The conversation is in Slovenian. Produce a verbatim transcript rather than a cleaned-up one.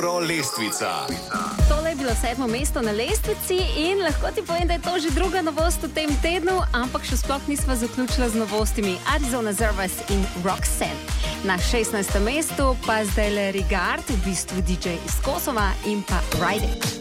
Pro lestvica. Tole je bilo sedmo mesto na lestvici in lahko ti povem, da je to že druga novost v tem tednu, ampak še sploh nisva zaključila z novostimi. Arizona Zervas in Roxanne. Na šestnajstem mestu pa zdaj le Regard, v bistvu D J iz Kosova in pa Ride It.